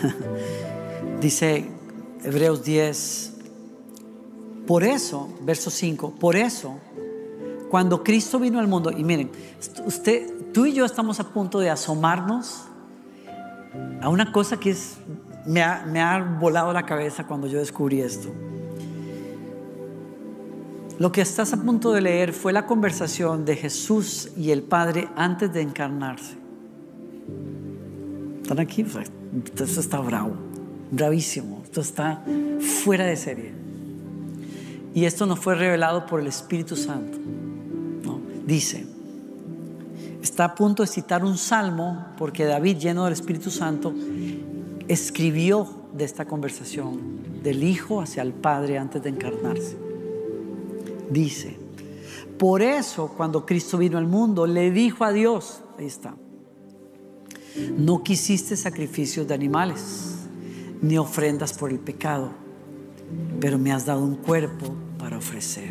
Dice Hebreos 10, por eso, verso 5, por eso, cuando Cristo vino al mundo, y miren, tú y yo estamos a punto de asomarnos a una cosa que me ha volado la cabeza cuando yo descubrí esto. Lo que estás a punto de leer fue la conversación de Jesús y el Padre antes de encarnarse. ¿Están aquí? Esto está bravo, bravísimo, esto está fuera de serie. Y esto nos fue revelado por el Espíritu Santo, ¿no? Dice, está a punto de citar un salmo porque David, lleno del Espíritu Santo, escribió de esta conversación del Hijo hacia el Padre antes de encarnarse. Dice, por eso cuando Cristo vino al mundo le dijo a Dios, ahí está, no quisiste sacrificios de animales ni ofrendas por el pecado, pero me has dado un cuerpo para ofrecer.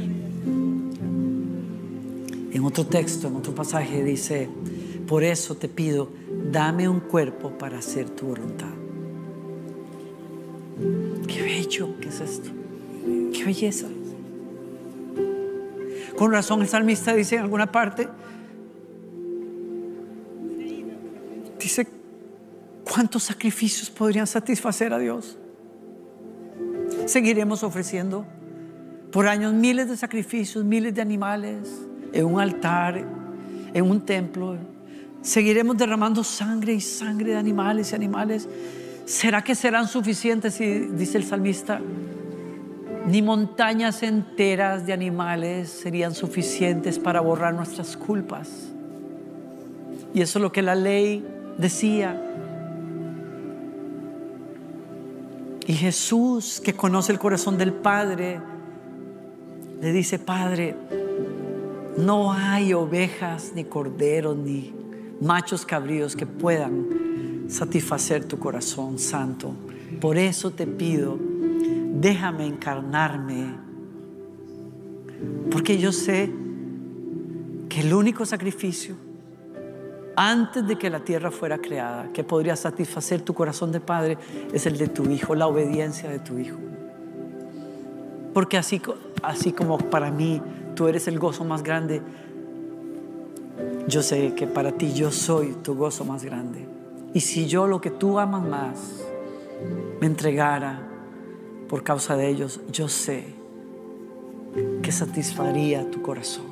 En otro texto, en otro pasaje dice, por eso te pido, dame un cuerpo para hacer tu voluntad. Qué bello que es esto, qué belleza. Con razón el salmista dice en alguna parte, dice, ¿cuántos sacrificios podrían satisfacer a Dios? Seguiremos ofreciendo por años miles de sacrificios, miles de animales, en un altar, en un templo. Seguiremos derramando sangre y sangre de animales y animales. ¿Será que serán suficientes? Y dice el salmista, ni montañas enteras de animales serían suficientes para borrar nuestras culpas. Y eso es lo que la ley decía. Y Jesús, que conoce el corazón del Padre, le dice, Padre, no hay ovejas, ni corderos, ni machos cabríos que puedan satisfacer tu corazón santo. Por eso te pido, déjame encarnarme, porque yo sé que el único sacrificio antes de que la tierra fuera creada que podría satisfacer tu corazón de padre es el de tu Hijo, la obediencia de tu Hijo. Porque así como para mí tú eres el gozo más grande, yo sé que para ti yo soy tu gozo más grande. Y si yo, lo que tú amas más, me entregara por causa de ellos, yo sé que satisfacería tu corazón.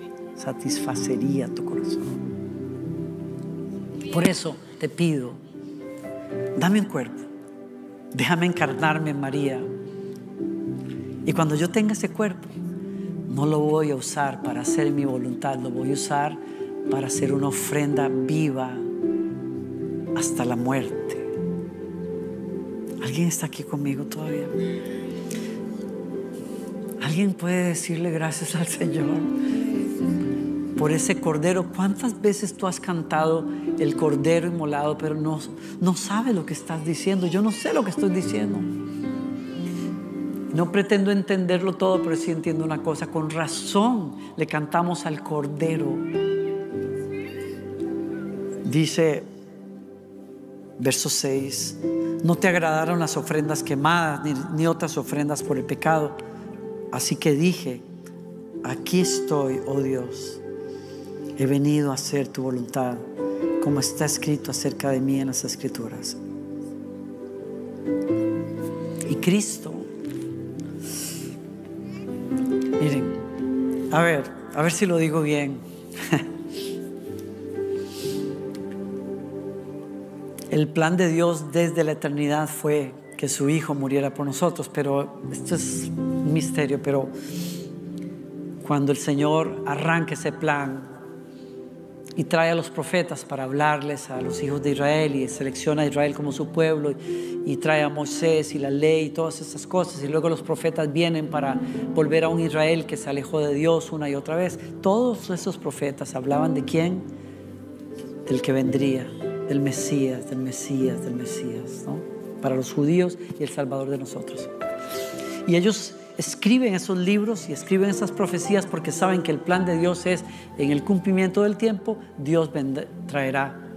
Por eso te pido, dame un cuerpo, déjame encarnarme en María. Y cuando yo tenga ese cuerpo, no lo voy a usar para hacer mi voluntad, lo voy a usar para hacer una ofrenda viva hasta la muerte. ¿Alguien está aquí conmigo todavía? ¿Alguien puede decirle gracias al Señor por ese cordero? ¿Cuántas veces tú has cantado el cordero inmolado, pero no sabes lo que estás diciendo? Yo no sé lo que estoy diciendo. No pretendo entenderlo todo, pero sí entiendo una cosa. Con razón le cantamos al cordero. Dice verso 6, no te agradaron las ofrendas quemadas ni otras ofrendas por el pecado. Así que dije, aquí estoy, oh Dios, he venido a hacer tu voluntad, como está escrito acerca de mí en las Escrituras. Y Cristo, miren, a ver si lo digo bien. El plan de Dios desde la eternidad fue que su Hijo muriera por nosotros, pero esto es un misterio. Pero cuando el Señor arranca ese plan y trae a los profetas para hablarles a los hijos de Israel y selecciona a Israel como su pueblo y trae a Moisés y la ley y todas esas cosas, y luego los profetas vienen para volver a un Israel que se alejó de Dios una y otra vez, todos esos profetas hablaban de ¿quién? Del que vendría, del Mesías, ¿no? Para los judíos y el Salvador de nosotros. Y ellos escriben esos libros y escriben esas profecías porque saben que el plan de Dios es, en el cumplimiento del tiempo, Dios traerá